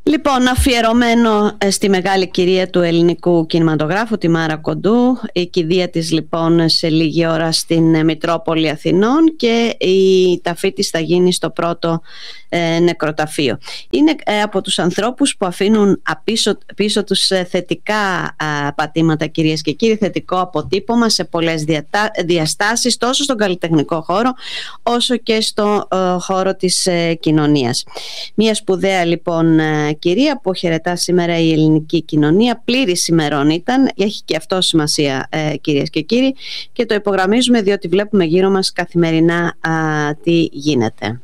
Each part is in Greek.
Λοιπόν, αφιερωμένο στη μεγάλη κυρία του ελληνικού κινηματογράφου, τη Μάρα Κοντού. Η κηδεία της λοιπόν σε λίγη ώρα στην Μητρόπολη Αθηνών και η ταφή της θα γίνει στο πρώτο νεκροταφείο. Είναι από τους ανθρώπους που αφήνουν πίσω τους θετικά πατήματα, κυρίες και κύριοι, θετικό αποτύπωμα σε πολλές διαστάσεις, τόσο στον καλλιτεχνικό χώρο όσο και στο χώρο της κοινωνίας. Μια σπουδαία λοιπόν κυρία που χαιρετά σήμερα η ελληνική κοινωνία, πλήρης ημερών ήταν, έχει και αυτό σημασία κυρίες και κύριοι, και το υπογραμμίζουμε διότι βλέπουμε γύρω μας καθημερινά τι γίνεται.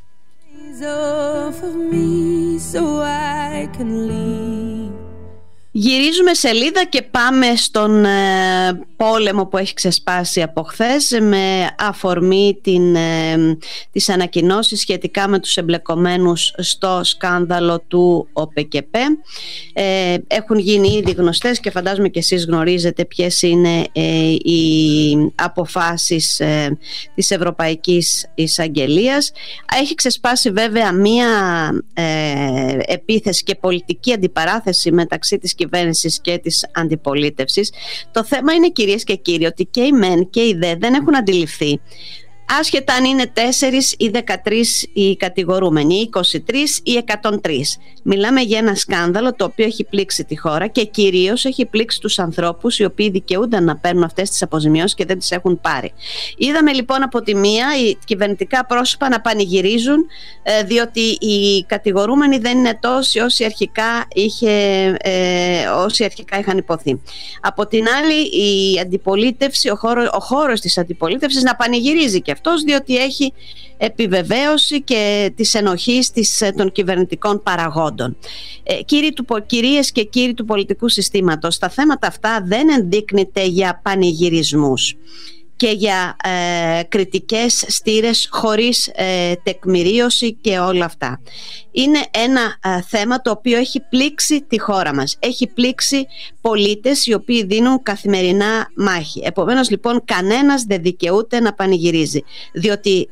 Γυρίζουμε σελίδα και πάμε στον πόλεμο που έχει ξεσπάσει από χθες με αφορμή τις ανακοινώσεις σχετικά με τους εμπλεκομένους στο σκάνδαλο του ΟΠΕΚΕΠΕ. Έχουν γίνει ήδη γνωστές και φαντάζομαι και εσείς γνωρίζετε ποιες είναι οι αποφάσεις της Ευρωπαϊκής Εισαγγελίας. Έχει ξεσπάσει βέβαια μία επίθεση και πολιτική αντιπαράθεση μεταξύ της κυβέρνησης και της αντιπολίτευσης. Το θέμα είναι, κυρίες και κύριοι, ότι και οι ΜΕΝ και οι ΔΕ δεν έχουν αντιληφθεί, άσχετα αν είναι 4 ή 13 οι κατηγορούμενοι, ή 23 ή 103. Μιλάμε για ένα σκάνδαλο το οποίο έχει πλήξει τη χώρα και κυρίως έχει πλήξει τους ανθρώπους οι οποίοι δικαιούνταν να παίρνουν αυτές τις αποζημιώσεις και δεν τις έχουν πάρει. Είδαμε λοιπόν από τη μία οι κυβερνητικά πρόσωπα να πανηγυρίζουν διότι οι κατηγορούμενοι δεν είναι τόσοι όσοι αρχικά είχαν υποθεί. Από την άλλη η αντιπολίτευση, ο χώρος της αντιπολίτευσης να πανηγυρίζει και αυτός, διότι έχει επιβεβαίωση και της ενοχής των κυβερνητικών παραγόντων. Κυρίες και κύριοι του πολιτικού συστήματος, τα θέματα αυτά δεν ενδείκνυται για πανηγυρισμούς και για κριτικές στήρες χωρίς τεκμηρίωση και όλα αυτά. Είναι ένα θέμα το οποίο έχει πλήξει τη χώρα μας. Έχει πλήξει πολίτες οι οποίοι δίνουν καθημερινά μάχη. Επομένως λοιπόν κανένας δεν δικαιούται να πανηγυρίζει, διότι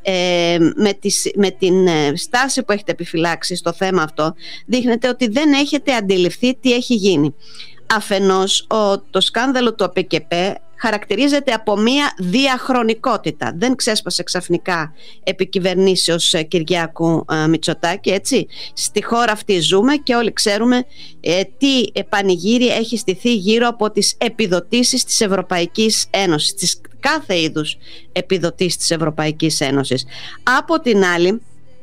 με την στάση που έχετε επιφυλάξει στο θέμα αυτό δείχνετε ότι δεν έχετε αντιληφθεί τι έχει γίνει. Αφενός το σκάνδαλο του ΟΠΕΚΕΠΕ χαρακτηρίζεται από μία διαχρονικότητα. Δεν ξέσπασε ξαφνικά επί κυβερνήσεως Κυριάκου Μητσοτάκη, έτσι. Στη χώρα αυτή ζούμε και όλοι ξέρουμε τι πανηγύρι έχει στηθεί γύρω από τις επιδοτήσεις της Ευρωπαϊκής Ένωσης, τις κάθε είδους επιδοτήσεις της Ευρωπαϊκής Ένωσης. Από την άλλη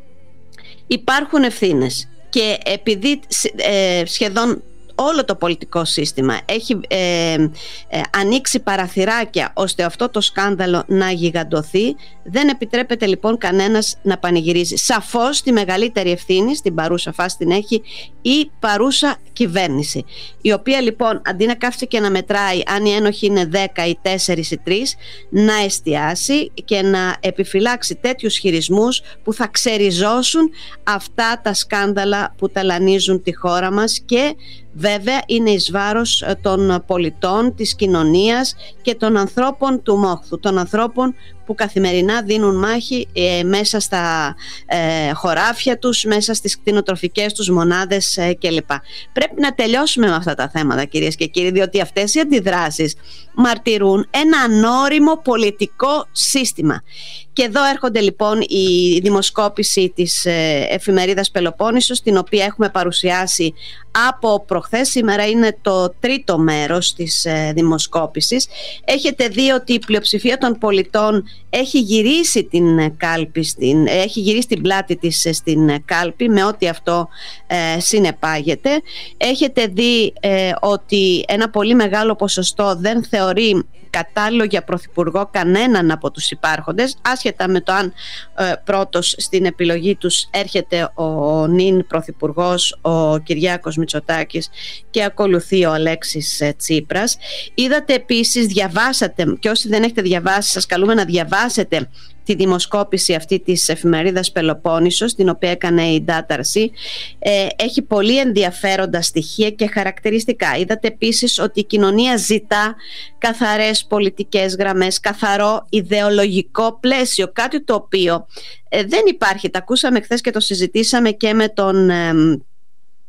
υπάρχουν ευθύνες και επειδή σχεδόν όλο το πολιτικό σύστημα έχει ανοίξει παραθυράκια ώστε αυτό το σκάνδαλο να γιγαντωθεί, δεν επιτρέπεται λοιπόν κανένας να πανηγυρίζει. Σαφώς τη μεγαλύτερη ευθύνη στην παρούσα φάση την έχει η παρούσα κυβέρνηση, η οποία λοιπόν αντί να κάθεται και να μετράει αν οι ένοχοι είναι 10 ή 4 ή 3, να εστιάσει και να επιφυλάξει τέτοιους χειρισμούς που θα ξεριζώσουν αυτά τα σκάνδαλα που ταλανίζουν τη χώρα μας και βέβαια είναι εις βάρος των πολιτών, της κοινωνίας και των ανθρώπων του μόχθου, των ανθρώπων που καθημερινά δίνουν μάχη μέσα στα χωράφια τους, μέσα στις κτηνοτροφικές τους μονάδες κλπ. Πρέπει να τελειώσουμε με αυτά τα θέματα, κυρίες και κύριοι, διότι αυτές οι αντιδράσεις μαρτυρούν ένα ανώριμο πολιτικό σύστημα. Και εδώ έρχονται λοιπόν η δημοσκόπηση της εφημερίδας Πελοπόννησος, την οποία έχουμε παρουσιάσει από προχθές. Σήμερα είναι το τρίτο μέρος της δημοσκόπησης. Έχετε δει ότι η πλειοψηφία των πολιτών έχει γυρίσει την κάλπη, έχει γυρίσει την πλάτη της στην κάλπη με ό,τι αυτό συνεπάγεται. Έχετε δει ότι ένα πολύ μεγάλο ποσοστό δεν θεωρεί κατάλληλο για πρωθυπουργό κανέναν από τους υπάρχοντες, άσχετα με το αν πρώτος στην επιλογή τους έρχεται ο νυν πρωθυπουργός, ο Κυριάκος Μητσοτάκης, και ακολουθεί ο Αλέξης Τσίπρας. Είδατε επίσης, διαβάσατε, και όσοι δεν έχετε διαβάσει σας καλούμε να διαβάσετε τη δημοσκόπηση αυτή της εφημερίδας Πελοπόννησος, την οποία έκανε η DataRC. Έχει πολύ ενδιαφέροντα στοιχεία και χαρακτηριστικά. Είδατε επίσης ότι η κοινωνία ζητά καθαρές πολιτικές γραμμές, καθαρό ιδεολογικό πλαίσιο, κάτι το οποίο δεν υπάρχει. Τα ακούσαμε χθες και το συζητήσαμε και με τον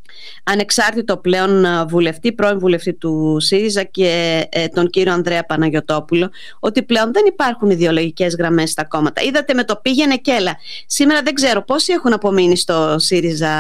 ανεξάρτητο πλέον βουλευτή, πρώην βουλευτή του ΣΥΡΙΖΑ και τον κύριο Ανδρέα Παναγιωτόπουλο, ότι πλέον δεν υπάρχουν ιδεολογικές γραμμές στα κόμματα. Είδατε με το πήγαινε και έλα. Σήμερα δεν ξέρω πόσοι έχουν απομείνει στο ΣΥΡΙΖΑ,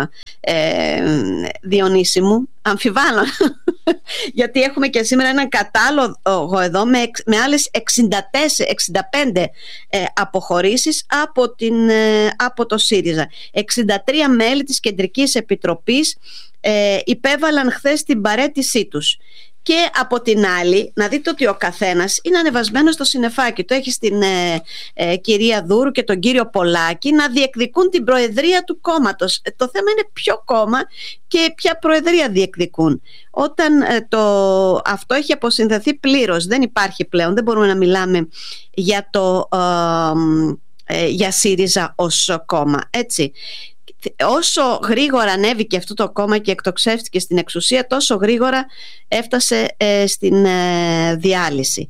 Διονύση μου. Αμφιβάλλω, γιατί έχουμε και σήμερα έναν κατάλογο εδώ με άλλες 65 αποχωρήσεις από το ΣΥΡΙΖΑ. 63 μέλη της Κεντρικής Επιτροπής υπέβαλαν χθες την παραίτησή τους. Και από την άλλη, να δείτε ότι ο καθένας είναι ανεβασμένος στο συννεφάκι. Το έχει στην κυρία Δούρου και τον κύριο Πολάκη να διεκδικούν την προεδρία του κόμματος. Το θέμα είναι ποιο κόμμα και ποια προεδρία διεκδικούν. Όταν αυτό έχει αποσυνδεθεί πλήρως, δεν υπάρχει πλέον, δεν μπορούμε να μιλάμε για ΣΥΡΙΖΑ ως κόμμα, έτσι. Όσο γρήγορα ανέβηκε αυτό το κόμμα και εκτοξεύτηκε στην εξουσία, τόσο γρήγορα έφτασε στην διάλυση.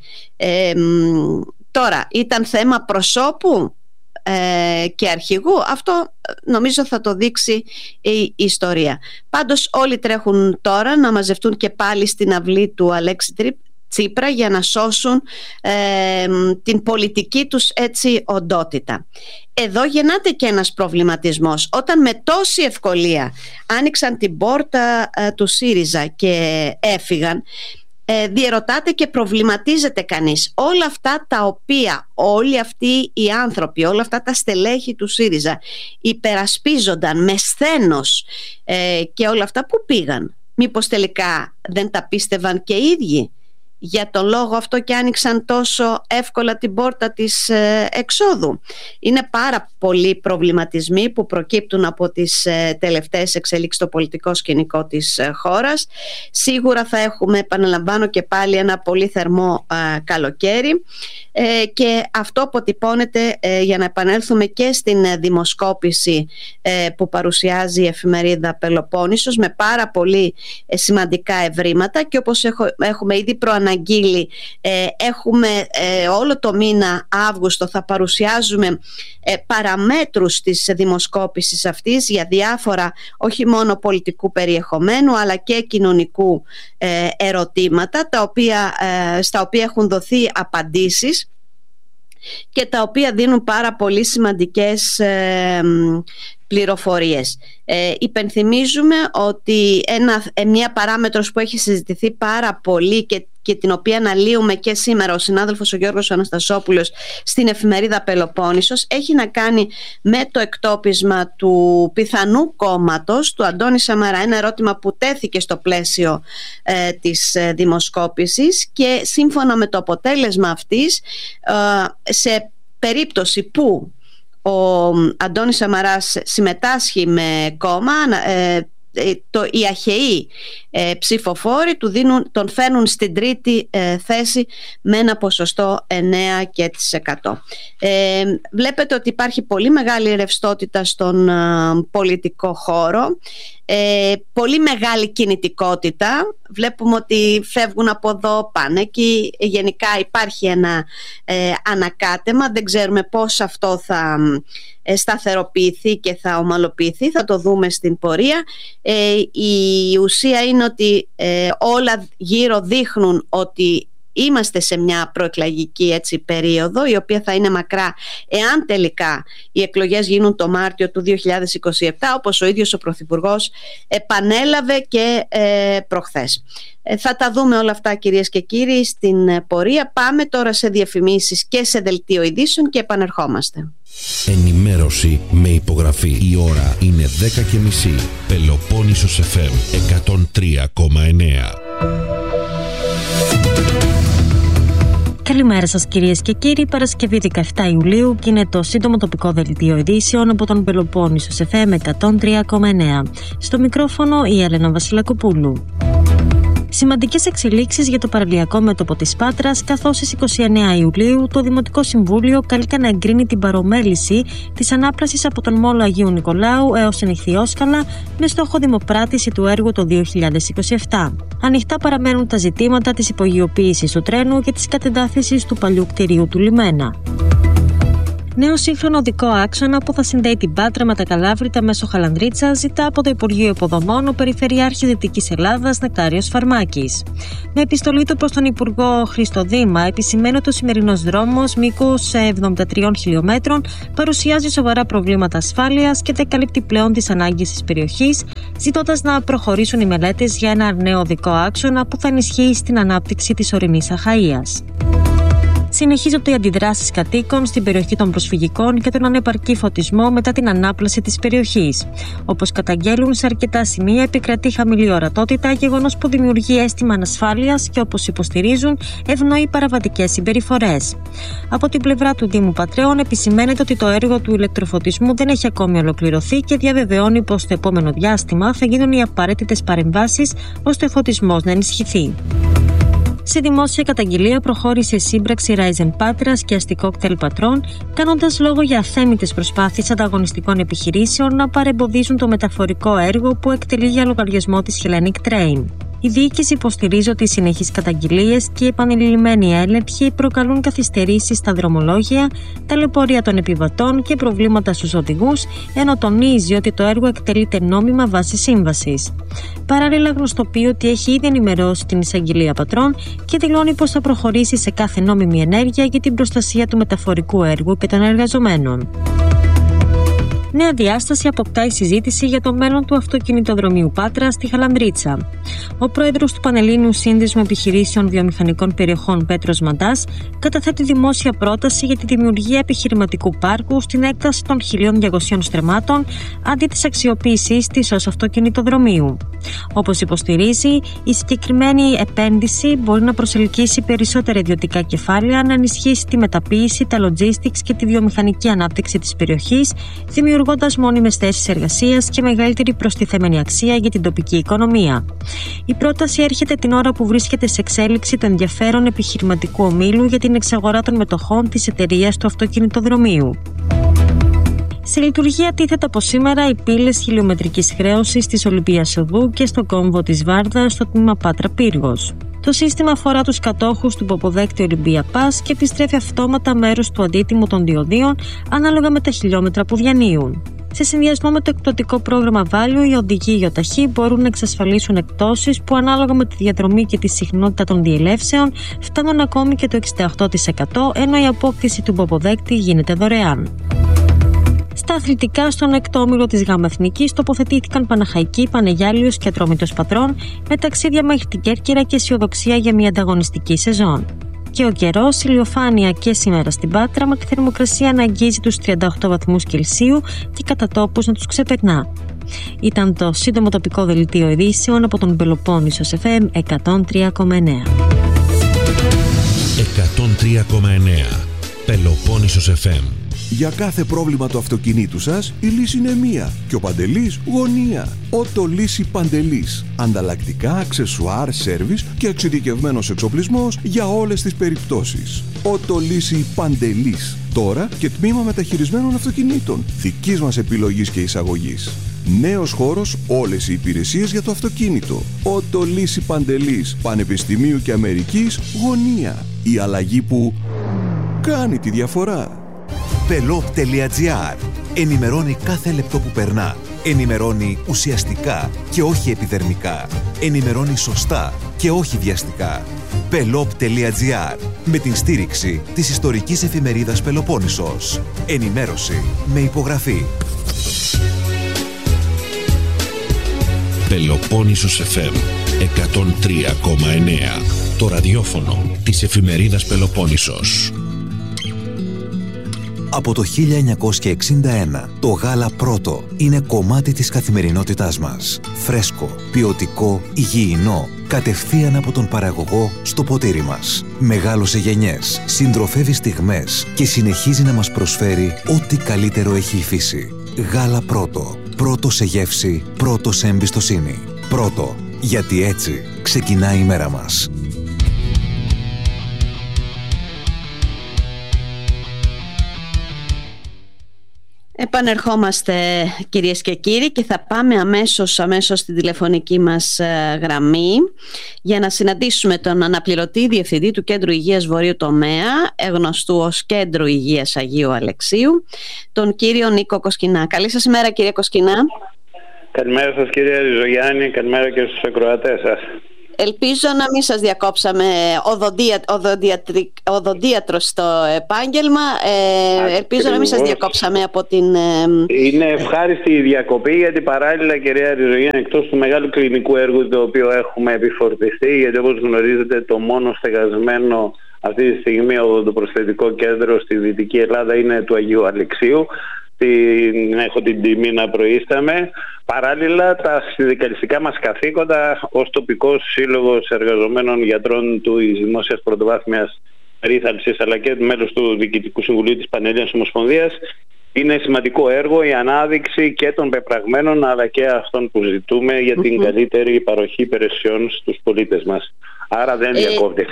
Τώρα, ήταν θέμα προσώπου και αρχηγού, αυτό νομίζω θα το δείξει η ιστορία. Πάντως όλοι τρέχουν τώρα να μαζευτούν και πάλι στην αυλή του Αλέξη Τσίπρα για να σώσουν την πολιτική τους έτσι οντότητα. Εδώ γεννάται και ένας προβληματισμός. Όταν με τόση ευκολία άνοιξαν την πόρτα του ΣΥΡΙΖΑ και έφυγαν, διερωτάται και προβληματίζεται κανείς. Όλα αυτά τα οποία όλοι αυτοί οι άνθρωποι, όλα αυτά τα στελέχη του ΣΥΡΙΖΑ υπερασπίζονταν με σθένος και όλα αυτά, που πήγαν? Μήπως τελικά δεν τα πίστευαν και οι ίδιοι? Για τον λόγο αυτό και άνοιξαν τόσο εύκολα την πόρτα της εξόδου. Είναι πάρα πολλοί προβληματισμοί που προκύπτουν από τις τελευταίες εξελίξεις στο πολιτικό σκηνικό της χώρας. Σίγουρα θα έχουμε, επαναλαμβάνω και πάλι, ένα πολύ θερμό καλοκαίρι και αυτό αποτυπώνεται, για να επανέλθουμε και στην δημοσκόπηση που παρουσιάζει η εφημερίδα Πελοπόννησος, με πάρα πολύ σημαντικά ευρήματα, και όπως έχουμε ήδη προαναγγείλει, έχουμε όλο το μήνα Αύγουστο, θα παρουσιάζουμε παραμέτρους της δημοσκόπησης αυτής για διάφορα, όχι μόνο πολιτικού περιεχομένου αλλά και κοινωνικού ερωτήματα, στα οποία έχουν δοθεί απαντήσεις και τα οποία δίνουν πάρα πολύ σημαντικές πληροφορίες. Υπενθυμίζουμε ότι μια παράμετρος που έχει συζητηθεί πάρα πολύ και την οποία αναλύουμε και σήμερα ο συνάδελφος ο Γιώργος Αναστασόπουλος στην εφημερίδα Πελοπόννησος, έχει να κάνει με το εκτόπισμα του πιθανού κόμματος του Αντώνη Σαμαρά. Ένα ερώτημα που τέθηκε στο πλαίσιο της δημοσκόπησης, και σύμφωνα με το αποτέλεσμα αυτής, σε περίπτωση που ο Αντώνης Σαμαράς συμμετάσχει με κόμμα, οι αχαιοί ψηφοφόροι τον φέρνουν στην τρίτη θέση με ένα ποσοστό 9%. Βλέπετε ότι υπάρχει πολύ μεγάλη ρευστότητα στον πολιτικό χώρο, πολύ μεγάλη κινητικότητα. Βλέπουμε ότι φεύγουν από εδώ, πάνε εκεί. Γενικά υπάρχει ένα ανακάτεμα. Δεν ξέρουμε πώς αυτό θα σταθεροποιηθεί και θα ομαλοποιηθεί. Θα το δούμε στην πορεία. Η ουσία είναι ότι όλα γύρω δείχνουν ότι είμαστε σε μια προεκλογική περίοδο, η οποία θα είναι μακρά εάν τελικά οι εκλογές γίνουν το Μάρτιο του 2027, όπως ο ίδιος ο Πρωθυπουργός επανέλαβε και προχθές. Θα τα δούμε όλα αυτά, κυρίες και κύριοι, στην πορεία. Πάμε τώρα σε διαφημίσεις και σε δελτίο ειδήσεων και επανερχόμαστε. Ενημέρωση με υπογραφή. Η ώρα είναι 10:30. Πελοπόννησος FM 103,9. Καλημέρα σας, κυρίες και κύριοι. Παρασκευή 17 Ιουλίου και είναι το σύντομο τοπικό δελτίο ειδήσεων από τον Πελοπόννησος FM 103,9. Στο μικρόφωνο η Έλενα Βασιλακοπούλου. Σημαντικές εξελίξεις για το παραλιακό μέτωπο της Πάτρας, καθώς στις 29 Ιουλίου το Δημοτικό Συμβούλιο καλείται να εγκρίνει την παρομέληση της ανάπλασης από τον Μόλο Αγίου Νικολάου έως την Ηχθιόσκαλα, με στόχο δημοπράτηση του έργου το 2027. Ανοιχτά παραμένουν τα ζητήματα της υπογειοποίησης του τρένου και της κατεδάφισης του παλιού κτηρίου του λιμένα. Νέο σύγχρονο οδικό άξονα που θα συνδέει την Πάτρα με τα Καλάβρητα μέσω Χαλανδρίτσα ζητά από το Υπουργείο Υποδομών ο Περιφερειάρχης Δυτικής Ελλάδας Νεκτάριος Φαρμάκης. Με επιστολή του προς τον Υπουργό Χρήστο Δήμα, επισημαίνει ότι ο σημερινός δρόμος μήκους 73 χιλιόμετρων παρουσιάζει σοβαρά προβλήματα ασφάλειας και δεν καλύπτει πλέον τις ανάγκες της περιοχής, ζητώντας να προχωρήσουν οι μελέτες για ένα νέο οδικό άξονα που θα ενισχύει στην ανάπτυξη της ορεινής Αχαΐας. Συνεχίζονται οι αντιδράσεις κατοίκων στην περιοχή των προσφυγικών και τον ανεπαρκή φωτισμό μετά την ανάπλαση της περιοχής. Όπως καταγγέλουν, σε αρκετά σημεία επικρατεί χαμηλή ορατότητα, γεγονός που δημιουργεί αίσθημα ανασφάλειας και, όπως υποστηρίζουν, ευνοεί παραβατικές συμπεριφορές. Από την πλευρά του Δήμου Πατρέων επισημαίνεται ότι το έργο του ηλεκτροφωτισμού δεν έχει ακόμη ολοκληρωθεί και διαβεβαιώνει πως στο επόμενο διάστημα θα γίνουν οι απαραίτητες παρεμβάσεις ώστε ο φωτισμός να ενισχυθεί. Σε δημόσια καταγγελία προχώρησε η σύμπραξη Rise Πάτρας και αστικό κτέλ Πατρών, κάνοντας λόγο για αθέμητες προσπάθειες ανταγωνιστικών επιχειρήσεων να παρεμποδίσουν το μεταφορικό έργο που εκτελεί για λογαριασμό της Hellenic Train. Η διοίκηση υποστηρίζει ότι οι συνεχείς καταγγελίες και οι επανειλημμένοι έλεγχοι προκαλούν καθυστερήσεις στα δρομολόγια, ταλαιπωρία των επιβατών και προβλήματα στους οδηγούς, ενώ τονίζει ότι το έργο εκτελείται νόμιμα βάσει σύμβασης. Παράλληλα, γνωστοποιεί ότι έχει ήδη ενημερώσει την εισαγγελία Πατρών και δηλώνει πως θα προχωρήσει σε κάθε νόμιμη ενέργεια για την προστασία του μεταφορικού έργου και των εργαζομένων. Νέα διάσταση αποκτά η συζήτηση για το μέλλον του αυτοκινητοδρομίου Πάτρα στη Χαλανδρίτσα. Ο πρόεδρος του Πανελλήνιου Σύνδεσμου Επιχειρήσεων Βιομηχανικών Περιοχών, Πέτρος Μαντάς, καταθέτει δημόσια πρόταση για τη δημιουργία επιχειρηματικού πάρκου στην έκταση των 1.200 στρεμμάτων αντί της αξιοποίησής της ως αυτοκινητοδρομίου. Όπως υποστηρίζει, η συγκεκριμένη επένδυση μπορεί να προσελκύσει περισσότερα ιδιωτικά κεφάλαια, να ενισχύσει τη μεταποίηση, τα logistics και τη βιομηχανική ανάπτυξη της περιοχής, δημιουργώντας μόνιμες θέσεις εργασίας και μεγαλύτερη προστιθέμενη αξία για την τοπική οικονομία. Η πρόταση έρχεται την ώρα που βρίσκεται σε εξέλιξη το ενδιαφέρον επιχειρηματικού ομίλου για την εξαγορά των μετοχών της εταιρείας του αυτοκινητοδρομίου. Σε λειτουργία τίθεται από σήμερα οι πύλες χιλιομετρικής χρέωσης της Ολυμπίας Οδού και στο κόμβο της Βάρδας στο τμήμα Πάτρα Πύργος. Το σύστημα αφορά τους κατόχους του υποποδέκτη Ολυμπία Pass και επιστρέφει αυτόματα μέρος του αντίτιμου των διοδίων ανάλογα με τα χιλιόμετρα που διανύουν. Σε συνδυασμό με το εκπτωτικό πρόγραμμα Value, οι οδηγοί ΙΟΤΑΧΗ μπορούν να εξασφαλίσουν εκπτώσεις που ανάλογα με τη διαδρομή και τη συχνότητα των διελεύσεων φτάνουν ακόμη και το 68%, ενώ η απόκτηση του υποποδέκτη γίνεται δωρεάν. Στα αθλητικά, στον έκτο όμιλο της ΓΑΜΑ Εθνικής τοποθετήθηκαν Παναχαϊκή, Πανεγιάλιος και Ατρόμητος Πατρών, με ταξίδια μέχρι την Κέρκυρα και αισιοδοξία για μια ανταγωνιστική σεζόν. Και ο καιρός, ηλιοφάνεια και σήμερα στην Πάτρα, με τη θερμοκρασία να αγγίζει τους 38 βαθμούς Κελσίου και κατά τόπους να τους ξεπερνά. Ήταν το σύντομο τοπικό δελτίο ειδήσεων από τον Πελοπόννησος FM 103,9. 103,9 Πελοπόννησος FM. Για κάθε πρόβλημα του αυτοκινήτου σας, η λύση είναι μία και ο Παντελής γωνία. Ότο Λύση Παντελής. Ανταλλακτικά, αξεσουάρ, σέρβις και εξειδικευμένος εξοπλισμός για όλες τις περιπτώσεις. Ότο Λύση Παντελής. Τώρα και τμήμα μεταχειρισμένων αυτοκινήτων. Δικής μας επιλογής και εισαγωγής. Νέος χώρος, όλες οι υπηρεσίες για το αυτοκίνητο. Ότο Λύση Παντελής. Πανεπιστημίου και Αμερικής γωνία. Η αλλαγή που κάνει τη διαφορά. Pelop.gr. Ενημερώνει κάθε λεπτό που περνά. Ενημερώνει ουσιαστικά και όχι επιδερμικά. Ενημερώνει σωστά και όχι βιαστικά. Pelop.gr. Με την στήριξη της ιστορικής εφημερίδας Πελοπόννησος. Ενημέρωση με υπογραφή. Πελοπόννησος FM 103,9. Το ραδιόφωνο της εφημερίδας Πελοπόννησος. Από το 1961, το γάλα πρώτο είναι κομμάτι της καθημερινότητάς μας. Φρέσκο, ποιοτικό, υγιεινό, κατευθείαν από τον παραγωγό στο ποτήρι μας. Μεγάλωσε γενιές, συντροφεύει στιγμές και συνεχίζει να μας προσφέρει ό,τι καλύτερο έχει η φύση. Γάλα πρώτο. Πρώτο σε γεύση, πρώτο σε εμπιστοσύνη. Πρώτο, γιατί έτσι ξεκινάει η μέρα μας. Επανερχόμαστε, κυρίες και κύριοι, και θα πάμε αμέσως στην τηλεφωνική μας γραμμή για να συναντήσουμε τον αναπληρωτή διευθυντή του Κέντρου Υγείας Βορείου Τομέα, γνωστού ως Κέντρο Υγείας Αγίου Αλεξίου, τον κύριο Νίκο Κοσκινά. Καλή σας ημέρα, κύριε Κοσκινά. Καλημέρα σας, κυρία Ριζογιάννη, καλημέρα και στους ακροατές σας. Ελπίζω να μην σας διακόψαμε οδοντίατρος στο επάγγελμα. Ελπίζω να μην σας διακόψαμε από την... Είναι ευχάριστη η διακοπή, γιατί παράλληλα, κυρία Ριζογιάννη, εκτός του μεγάλου κλινικού έργου το οποίο έχουμε επιφορτιστεί, γιατί όπως γνωρίζετε το μόνο στεγασμένο αυτή τη στιγμή οδοντοπροσθετικό κέντρο στη Δυτική Ελλάδα είναι του Αγίου Αλεξίου. Έχω την τιμή να προείσταμαι. Παράλληλα, τα συνδικαλιστικά μας καθήκοντα ως τοπικός σύλλογος εργαζομένων γιατρών του Δημόσιας Πρωτοβάθμιας Περίθαλψης, αλλά και μέλος του Διοικητικού Συμβουλίου της Πανελλήνιας Ομοσπονδίας, είναι σημαντικό έργο η ανάδειξη και των πεπραγμένων αλλά και αυτών που ζητούμε για την καλύτερη παροχή υπηρεσιών στους πολίτες μας. Άρα δεν διακόπτεται.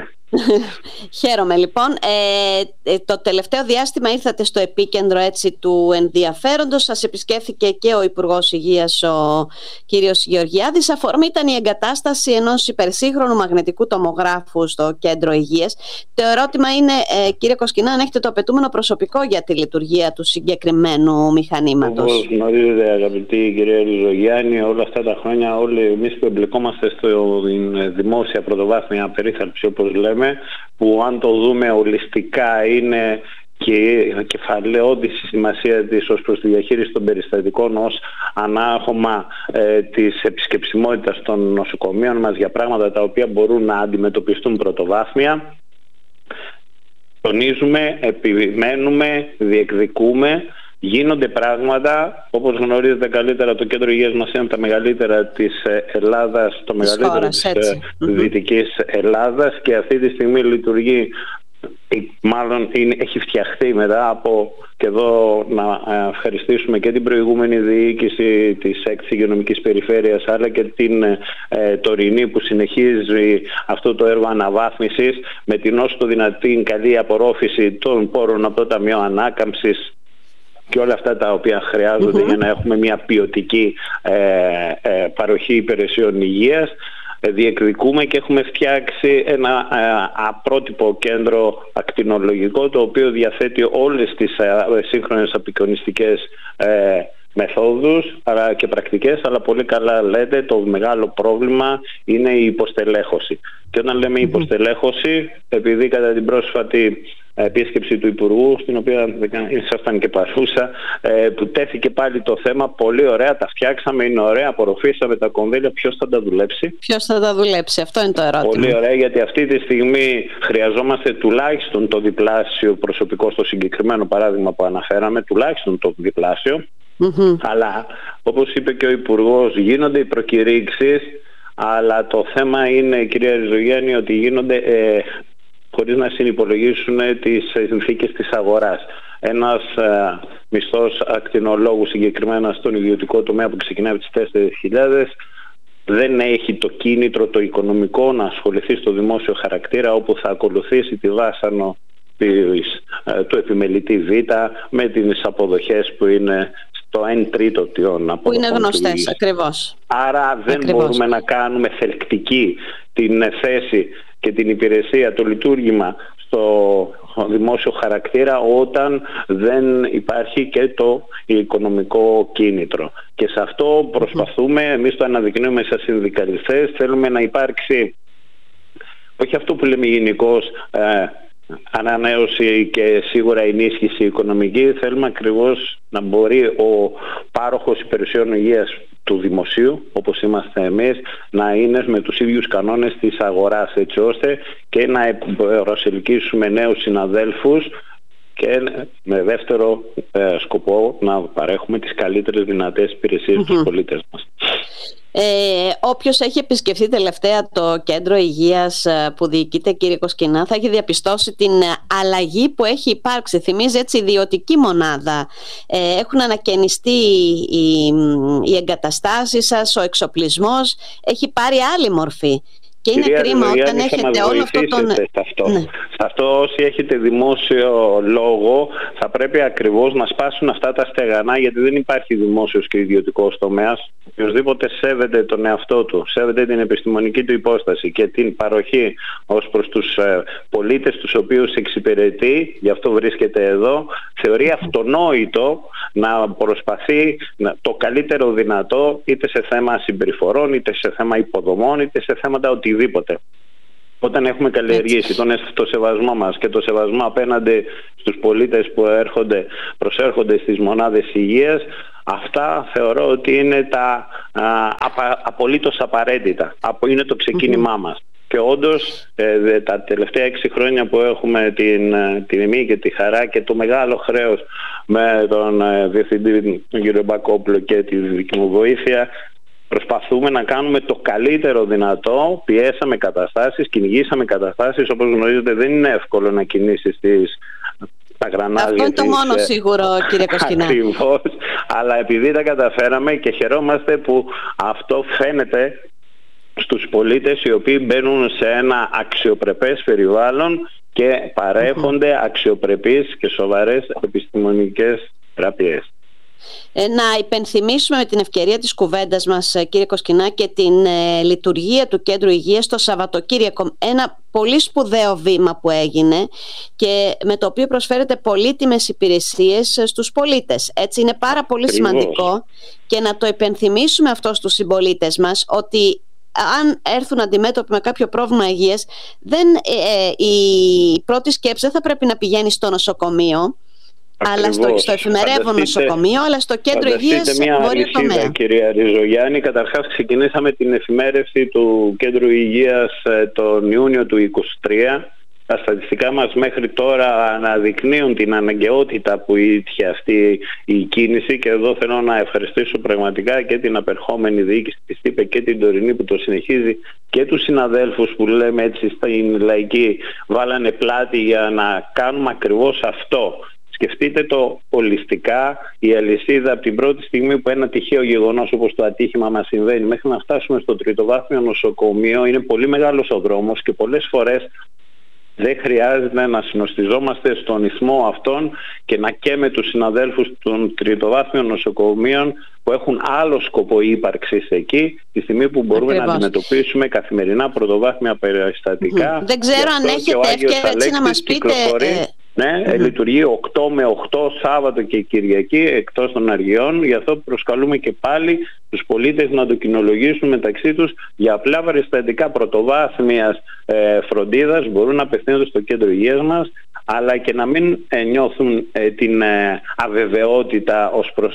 Χαίρομαι λοιπόν. Το τελευταίο διάστημα ήρθατε στο επίκεντρο του ενδιαφέροντος. Σας επισκέφθηκε και ο Υπουργός Υγείας, ο κύριος Γεωργιάδης. Αφορμή ήταν η εγκατάσταση ενός υπερσύγχρονου μαγνητικού τομογράφου στο Κέντρο Υγείας. Το ερώτημα είναι, κύριε Κοσκινά, αν έχετε το απαιτούμενο προσωπικό για τη λειτουργία του συγκεκριμένου μηχανήματος. Όπως γνωρίζετε, αγαπητή κυρία Ριζογιάννη, όλα αυτά τα χρόνια όλοι εμείς που εμπλεκόμαστε στην δημόσια πρωτοβάθμια περίθαλψη, όπως λέμε, που αν το δούμε ολιστικά είναι και κεφαλαιώδης η σημασία της ως προς τη διαχείριση των περιστατικών ως ανάγχωμα της επισκεψιμότητας των νοσοκομείων μας για πράγματα τα οποία μπορούν να αντιμετωπιστούν πρωτοβάθμια. Τονίζουμε, επιμένουμε, διεκδικούμε. Γίνονται πράγματα, όπως γνωρίζετε καλύτερα, το Κέντρο Υγείας μας είναι από τα μεγαλύτερα της Ελλάδας, το μεγαλύτερο της Δυτικής Ελλάδας, και αυτή τη στιγμή λειτουργεί, μάλλον έχει φτιαχτεί μετά από, και εδώ να ευχαριστήσουμε και την προηγούμενη διοίκηση της 6ης Υγειονομικής Περιφέρειας, αλλά και την τωρινή που συνεχίζει αυτό το έργο αναβάθμισης με την όσο το δυνατή καλή απορρόφηση των πόρων από το Ταμείο Ανάκαμψης και όλα αυτά τα οποία χρειάζονται για να έχουμε μια ποιοτική παροχή υπηρεσιών υγείας. Διεκδικούμε και έχουμε φτιάξει ένα απρότυπο κέντρο ακτινολογικό, το οποίο διαθέτει όλες τις σύγχρονες απεικονιστικές μεθόδους αλλά και πρακτικές, αλλά πολύ καλά λέτε, το μεγάλο πρόβλημα είναι η υποστελέχωση. Και όταν λέμε υποστελέχωση, επειδή κατά την πρόσφατη επίσκεψη του Υπουργού, στην οποία ήσασταν και παρούσα, που τέθηκε πάλι το θέμα, πολύ ωραία, τα φτιάξαμε, είναι ωραία, απορροφήσαμε τα κονδύλια, ποιος θα τα δουλέψει? Ποιος θα τα δουλέψει, αυτό είναι το ερώτημα. Πολύ ωραία, γιατί αυτή τη στιγμή χρειαζόμαστε τουλάχιστον το διπλάσιο προσωπικό, στο συγκεκριμένο παράδειγμα που αναφέραμε, τουλάχιστον το διπλάσιο. Αλλά όπως είπε και ο Υπουργός, γίνονται οι προκηρύξεις, αλλά το θέμα είναι, κυρία Ριζογιάννη, ότι γίνονται χωρίς να συνυπολογίσουν τις συνθήκες της αγοράς. Ένας μισθός ακτινολόγου, συγκεκριμένα στον ιδιωτικό τομέα, που ξεκινάει από τις 4.000, δεν έχει το κίνητρο το οικονομικό να ασχοληθεί στο δημόσιο χαρακτήρα, όπου θα ακολουθήσει τη βάσανο του επιμελητή Β με τις αποδοχές που είναι το 1/3 των αποδοχών. Που είναι γνωστές, ακριβώς. Άρα δεν μπορούμε να κάνουμε θελκτική την θέση και την υπηρεσία, το λειτουργήμα στο δημόσιο χαρακτήρα, όταν δεν υπάρχει και το οικονομικό κίνητρο. Και σε αυτό προσπαθούμε, εμείς το αναδεικνύουμε σαν συνδικαλιστές, θέλουμε να υπάρξει όχι αυτό που λέμε γενικώς ανανέωση και σίγουρα ενίσχυση οικονομική. Θέλουμε ακριβώς να μπορεί ο πάροχος υπηρεσιών υγείας του δημοσίου, όπως είμαστε εμείς, να είναι με τους ίδιους κανόνες της αγοράς, έτσι ώστε και να προσελκύσουμε νέους συναδέλφους και με δεύτερο σκοπό να παρέχουμε τις καλύτερες δυνατές υπηρεσίες στους πολίτες μας. Όποιος έχει επισκεφθεί τελευταία το κέντρο υγείας που διοικείται, κύριε Κοσκινά, θα έχει διαπιστώσει την αλλαγή που έχει υπάρξει. Θυμίζει έτσι ιδιωτική μονάδα. Έχουν ανακαινιστεί οι εγκαταστάσεις σας, ο εξοπλισμός έχει πάρει άλλη μορφή. Και είναι κρίμα όταν έχετε όλο αυτό τον... Σε αυτό όσοι έχετε δημόσιο λόγο θα πρέπει ακριβώς να σπάσουν αυτά τα στεγανά, γιατί δεν υπάρχει δημόσιος και ιδιωτικός τομέας. Οποιοςδήποτε σέβεται τον εαυτό του, σέβεται την επιστημονική του υπόσταση και την παροχή ως προς τους πολίτες τους οποίους εξυπηρετεί, γι' αυτό βρίσκεται εδώ, θεωρεί αυτονόητο να προσπαθεί το καλύτερο δυνατό, είτε σε θέμα συμπεριφορών, είτε σε θέμα υποδομών, είτε σε θέματα οτιδήποτε. Όταν έχουμε καλλιεργήσει το σεβασμό μας και το σεβασμό απέναντι στους πολίτες που προσέρχονται στις μονάδες υγείας, αυτά θεωρώ ότι είναι τα απολύτως απαραίτητα. Είναι το ξεκίνημά μας. Και όντως τα τελευταία 6 χρόνια που έχουμε την τιμή και τη χαρά και το μεγάλο χρέος με τον Διευθυντή τον κύριο Μπακόπουλο και τη δική μου βοήθεια, προσπαθούμε να κάνουμε το καλύτερο δυνατό. Πιέσαμε καταστάσεις, κυνηγήσαμε καταστάσεις. Όπως γνωρίζετε δεν είναι εύκολο να κινήσεις τα γρανάζια. Αυτό είναι το μόνο σίγουρο, κύριε Κοσκινά. Ακριβώς. Αλλά επειδή τα καταφέραμε και χαιρόμαστε που αυτό φαίνεται στους πολίτες οι οποίοι μπαίνουν σε ένα αξιοπρεπές περιβάλλον και παρέχονται αξιοπρεπείς και σοβαρές επιστημονικές θεραπείες. Να υπενθυμίσουμε με την ευκαιρία της κουβέντας μας, κύριε Κοσκινά, και την λειτουργία του Κέντρου Υγείας το Σαββατοκύριακο. Ένα πολύ σπουδαίο βήμα που έγινε και με το οποίο προσφέρεται πολύτιμες υπηρεσίες στους πολίτες. Έτσι είναι πάρα πολύ σημαντικό και να το υπενθυμίσουμε αυτό στους συμπολίτες μας, ότι αν έρθουν αντιμέτωποι με κάποιο πρόβλημα υγείας, η πρώτη σκέψη δεν θα πρέπει να πηγαίνει στο νοσοκομείο, αλλά στο εφημερεύον νοσοκομείο, αλλά στο κέντρο υγείας βορείου τομέα. Κυρία Ριζογιάννη, καταρχάς ξεκινήσαμε την εφημέρευση του κέντρου υγείας τον Ιούνιο του 2023. Τα στατιστικά μας μέχρι τώρα αναδεικνύουν την αναγκαιότητα που είχε αυτή η κίνηση, και εδώ θέλω να ευχαριστήσω πραγματικά και την απερχόμενη διοίκηση της ΤΥΠΕ και την τωρινή που το συνεχίζει και τους συναδέλφους που λέμε έτσι στην λαϊκή βάλανε πλάτη για να κάνουμε ακριβώς αυτό. Σκεφτείτε το ολιστικά, η αλυσίδα από την πρώτη στιγμή που ένα τυχαίο γεγονός όπως το ατύχημα μας συμβαίνει μέχρι να φτάσουμε στο τριτοβάθμιο νοσοκομείο. Είναι πολύ μεγάλος ο δρόμος και πολλές φορές δεν χρειάζεται να συνοστιζόμαστε στον ηθμό αυτών και να καίμε τους συναδέλφους των τριτοβάθμιων νοσοκομείων που έχουν άλλο σκοπό ύπαρξης εκεί, τη στιγμή που μπορούμε να αντιμετωπίσουμε καθημερινά πρωτοβάθμια περιστατικά. Δεν ξέρω αν έχετε ευκαιρία έτσι να μας πείτε... Ναι, λειτουργεί 8 με 8 Σάββατο και Κυριακή εκτός των αργιών. Γι' αυτό προσκαλούμε και πάλι τους πολίτες να το κοινολογήσουν μεταξύ τους για απλά περιστατικά πρωτοβάθμιας φροντίδας. Μπορούν να απευθύνονται στο κέντρο υγείας μας, αλλά και να μην νιώθουν την αβεβαιότητα ως προς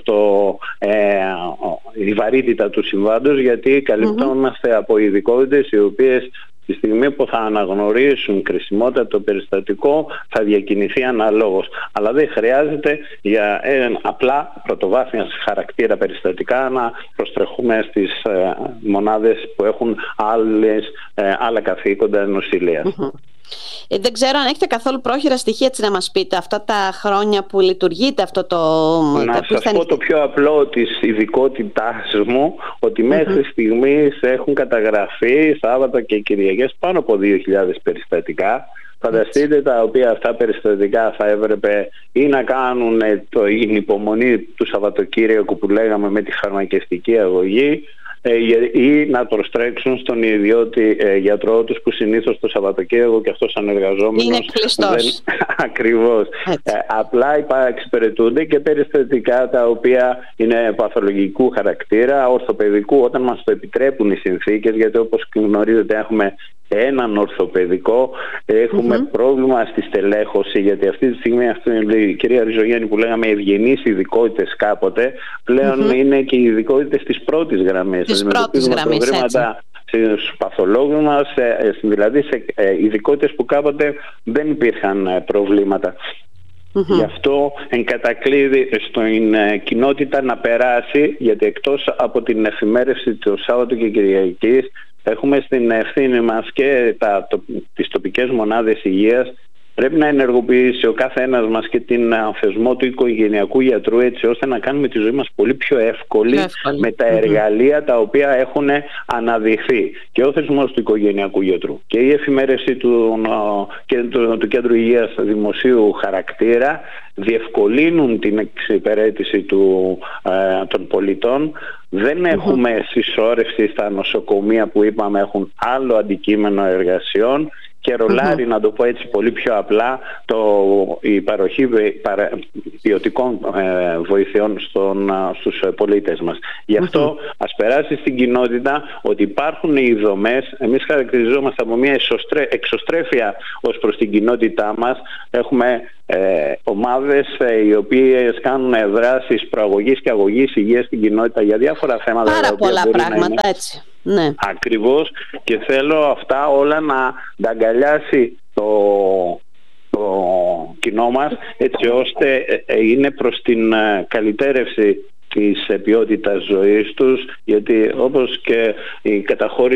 η βαρύτητα του συμβάντος, γιατί καλυπτόμαστε από ειδικότητες οι οποίες τη στιγμή που θα αναγνωρίσουν κρισιμότητα το περιστατικό θα διακινηθεί αναλόγως. Αλλά δεν χρειάζεται για απλά πρωτοβάθμια χαρακτήρα περιστατικά να προστρεχούμε στις μονάδες που έχουν άλλα καθήκοντα νοσηλείας. Δεν ξέρω αν έχετε καθόλου πρόχειρα στοιχεία έτσι να μας πείτε αυτά τα χρόνια που λειτουργείται αυτό το... Να σας πω το πιο απλό της ειδικότητάς μου, ότι μέχρι στιγμής έχουν καταγραφεί Σάββατα και Κυριακές πάνω από 2.000 περιστατικά. Φανταστείτε τα οποία αυτά περιστατικά θα έπρεπε ή να κάνουν την υπομονή του Σαββατοκύριακου που λέγαμε με τη φαρμακευτική αγωγή, ή να προστρέξουν στον ιδιώτη γιατρό τους που συνήθως το Σαββατοκύριακο και αυτός ανεργαζόμενος είναι κλειστός. Ακριβώς. Απλά εξυπηρετούνται και περιστατικά τα οποία είναι παθολογικού χαρακτήρα, ορθοπαιδικού όταν μας το επιτρέπουν οι συνθήκες, γιατί όπως γνωρίζετε έχουμε έναν ορθοπαιδικό, έχουμε πρόβλημα στη στελέχωση, γιατί αυτή τη στιγμή αυτή η κυρία Ριζογιάννη που λέγαμε ευγενείς ειδικότητες κάποτε, πλέον είναι και οι ειδικότητες της πρώτης γραμμής. Πρώτης γραμμής, προβλήματα στους παθολόγους μας, δηλαδή σε ειδικότητες που κάποτε δεν υπήρχαν προβλήματα. Γι' αυτό εν κατακλείδη στην κοινότητα να περάσει, γιατί εκτός από την εφημέρευση του Σάββατο και Κυριακής έχουμε στην ευθύνη μας και τις τοπικές μονάδες υγείας πρέπει να ενεργοποιήσει ο κάθε ένας μας και την θεσμό του οικογενειακού γιατρού, έτσι ώστε να κάνουμε τη ζωή μας πολύ πιο εύκολη με τα εργαλεία τα οποία έχουν αναδειχθεί. Και ο θεσμός του οικογενειακού γιατρού και η εφημέρευση του Κέντρου Υγείας δημοσίου χαρακτήρα διευκολύνουν την εξυπηρέτηση των πολιτών. Δεν έχουμε συσσόρευση στα νοσοκομεία που είπαμε έχουν άλλο αντικείμενο εργασιών και ρολάρει, να το πω έτσι πολύ πιο απλά, η παροχή ποιοτικών βοηθειών στους πολίτες μας. Γι' αυτό ας περάσει στην κοινότητα ότι υπάρχουν οι δομές. Εμείς χαρακτηριζόμαστε από μια εξωστρέφεια ως προς την κοινότητά μας. Έχουμε ομάδες οι οποίες κάνουν δράσεις προαγωγής και αγωγής υγείας στην κοινότητα για διάφορα θέματα. Πάρα πολλά πράγματα, έτσι. Ναι. Ακριβώς, και θέλω αυτά όλα να τα αγκαλιάσει το κοινό μας, έτσι ώστε είναι προς την καλυτέρευση της ποιότητας ζωής τους, γιατί όπως και η καταχώρηση